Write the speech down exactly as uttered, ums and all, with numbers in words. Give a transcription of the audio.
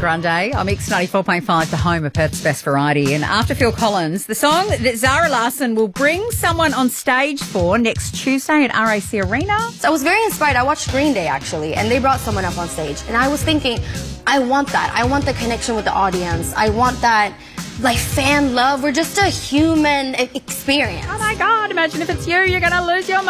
Grande on Mix ninety-four point five, the home of Perth's best variety. And after Phil Collins, the song that Zara Larsson will bring someone on stage for next Tuesday at R A C Arena. So I was very inspired. I watched Green Day, actually, and they brought someone up on stage. And I was thinking, I want that. I want the connection with the audience. I want that, like, fan love. We're just a human experience. Oh, my God. Imagine if it's you. You're going to lose your mind.